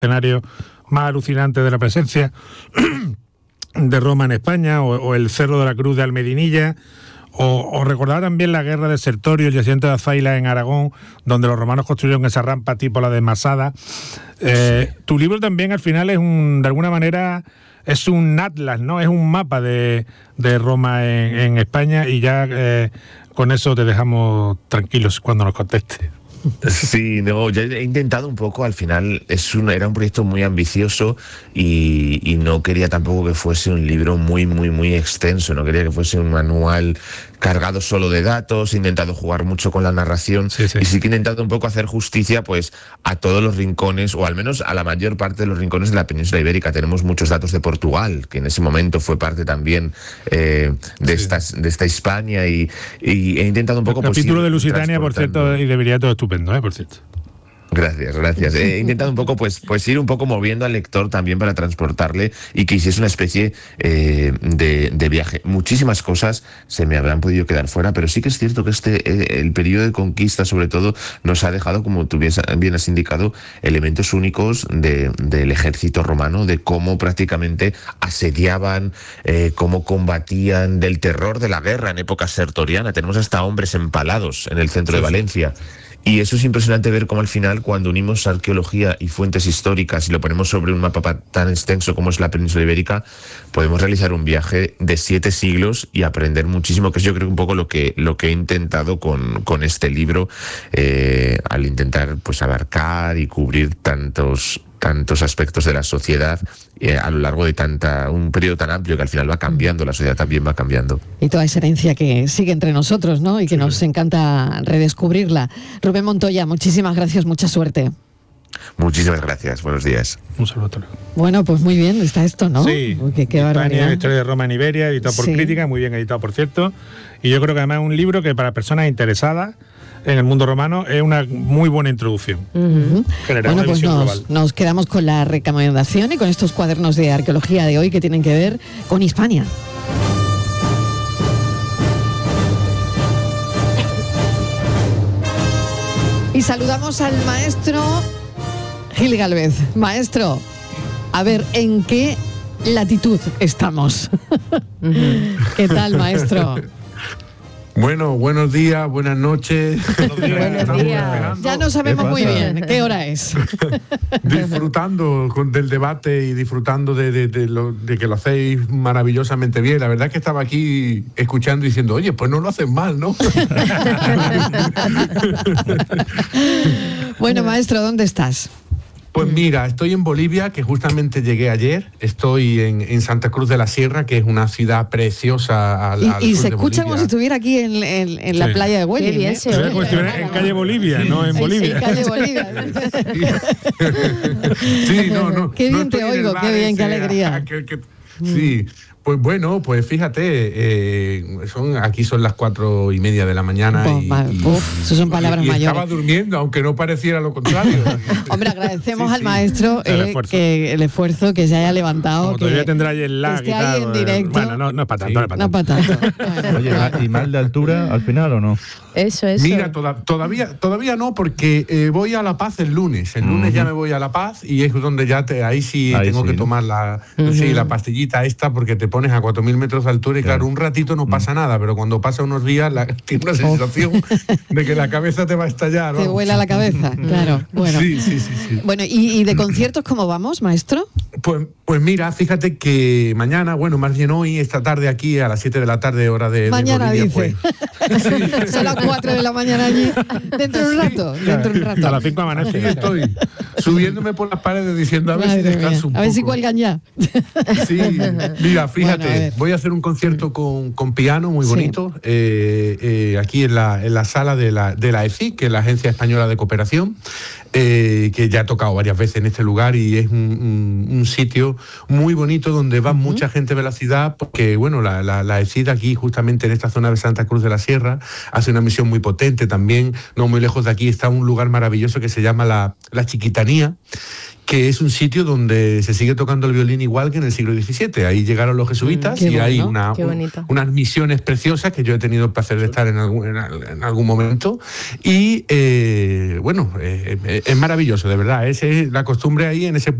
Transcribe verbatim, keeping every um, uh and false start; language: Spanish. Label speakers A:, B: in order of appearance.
A: escenario más alucinante de la presencia de Roma en España, o, o el Cerro de la Cruz de Almedinilla, o, o recordar también la guerra de Sertorio, el yacimiento de Azaila en Aragón, donde los romanos construyeron esa rampa tipo la de Masada. Eh, sí. Tu libro también al final es un, de alguna manera, es un atlas, ¿no? Es un mapa de, de Roma en, en España, y ya eh, con eso te dejamos tranquilos cuando nos contestes.
B: Sí, no, yo he intentado un poco, al final es un, era un proyecto muy ambicioso y, y no quería tampoco que fuese un libro muy, muy, muy extenso, no quería que fuese un manual cargado solo de datos. He intentado jugar mucho con la narración, sí, sí. y sí que he intentado un poco hacer justicia pues a todos los rincones, o al menos a la mayor parte de los rincones de la península ibérica. Tenemos muchos datos de Portugal, que en ese momento fue parte también eh, de, sí. estas, de esta Hispania, y, y he intentado un poco...
A: El capítulo pues, de Lusitania, por cierto, y de Viriato, estupendo, ¿eh? Por cierto.
B: Gracias, gracias. He intentado un poco, pues, pues ir un poco moviendo al lector también para transportarle y que hiciese una especie eh, de, de viaje. Muchísimas cosas se me habrán podido quedar fuera, pero sí que es cierto que este, eh, el periodo de conquista, sobre todo, nos ha dejado, como tú bien has indicado, elementos únicos de, del ejército romano, de cómo prácticamente asediaban, eh, cómo combatían, del terror de la guerra en época sertoriana. Tenemos hasta hombres empalados en el centro sí, de Valencia. Y eso es impresionante ver cómo al final, cuando unimos arqueología y fuentes históricas y lo ponemos sobre un mapa tan extenso como es la península ibérica, podemos realizar un viaje de siete siglos y aprender muchísimo, que es yo creo un poco lo que, lo que he intentado con, con este libro, eh, al intentar pues abarcar y cubrir tantos... tantos aspectos de la sociedad eh, a lo largo de tanta un periodo tan amplio que al final va cambiando, la sociedad también va cambiando.
C: Y toda esa herencia que sigue entre nosotros, ¿no? Y que sí. nos encanta redescubrirla. Rubén Montoya, muchísimas gracias, mucha suerte.
B: Muchísimas gracias, buenos días.
A: Un saludo.
C: Bueno, pues muy bien, está esto, ¿no?
A: Sí,
C: qué, qué barbaridad.
A: La historia de Roma en Iberia, editado por sí. Crítica, muy bien editado, por cierto. Y yo creo que además es un libro que para personas interesadas en el mundo romano es una muy buena introducción.
C: Uh-huh. Bueno, pues nos, nos quedamos con la recomendación y con estos cuadernos de arqueología de hoy que tienen que ver con Hispania. Y saludamos al maestro Gil Gálvez. Maestro, a ver, ¿en qué latitud estamos? ¿Qué tal, maestro?
D: Bueno, buenos días, buenas noches.
C: Buenos días. Buenos días. Ya no sabemos muy bien qué hora es.
D: Disfrutando con, del debate y disfrutando de, de, de, lo, de que lo hacéis maravillosamente bien. La verdad es que estaba aquí escuchando y diciendo, oye, pues no lo hacen mal, ¿no?
C: Bueno, maestro, ¿dónde estás?
D: Pues mira, estoy en Bolivia, que justamente llegué ayer. Estoy en, en Santa Cruz de la Sierra, que es una ciudad preciosa al,
C: y,
D: al
C: y
D: sur
C: se
D: de
C: escucha
D: Bolivia.
C: Como si estuviera aquí en, en, en la sí. playa de Huelva.
A: ¿eh? Se ve como si estuviera en calle Bolivia, sí. no en Bolivia.
C: En calle Bolivia.
D: Sí, no, no.
C: Qué bien
D: no
C: te oigo, qué bien, qué alegría.
D: A, que, que, sí. Pues bueno, pues fíjate, eh, son aquí son las cuatro y media de la mañana.
C: Oh,
D: y,
C: y, uf, eso son palabras
D: y, y
C: mayores.
D: Estaba durmiendo, aunque no pareciera lo contrario.
C: Hombre, agradecemos sí, al
D: sí.
C: maestro eh, el, esfuerzo. Que el esfuerzo que se haya levantado.
A: Como
C: que
A: todavía tendrá el lag
C: esté
A: y tal.
C: Ahí en directo.
A: Bueno, no, no es para tanto.
C: Sí. No es para tanto. No para tanto.
E: Oye, ¿y mal de altura al final o no?
F: Eso, eso.
D: Mira, toda, todavía, todavía no, porque eh, voy a La Paz el lunes. El lunes uh-huh. ya me voy a La Paz y es donde ya te, ahí sí ahí tengo sí, que ¿no? tomar la, uh-huh. sí, la pastillita esta, porque te pones a cuatro mil metros de altura y claro, claro un ratito no pasa uh-huh. nada, pero cuando pasa unos días la, tienes una sensación oh. de que la cabeza te va a estallar.
C: Te vuela la cabeza, claro. Bueno,
D: sí, sí, sí, sí.
C: Bueno, ¿y, ¿y de conciertos cómo vamos, maestro?
D: Pues, pues mira, fíjate que mañana, bueno, más bien hoy, esta tarde aquí a las siete de la tarde, hora de,
C: mañana
D: de Bolivia,
C: dice.
D: Pues.
C: Sí. Son las cuatro de la mañana allí. Dentro de un rato, sí, dentro de un rato.
A: A las cinco amanece.
D: Así estoy, subiéndome por las paredes diciendo a ver Madre si descanso un
C: a
D: poco.
C: A ver si cuelgan ya.
D: Sí, mira, fíjate,
C: bueno, a
D: voy a hacer un concierto con, con piano muy bonito, sí. eh, eh, aquí en la, en la sala de la, de la E F I, que es la Agencia Española de Cooperación, eh, que ya he tocado varias veces en este lugar y es un, un, un sitio muy bonito donde va uh-huh. mucha gente de la ciudad, porque bueno, la, la, la ESID aquí, justamente en esta zona de Santa Cruz de la Sierra, hace una misión muy potente también. No muy lejos de aquí está un lugar maravilloso que se llama la, la Chiquitanía, que es un sitio donde se sigue tocando el violín igual que en el siglo diecisiete. Ahí llegaron los jesuitas mm, y bueno, hay una, un, unas misiones preciosas que yo he tenido el placer de estar en algún, en, en algún momento. Y eh, bueno, eh, es maravilloso, de verdad. Es, es la costumbre ahí en ese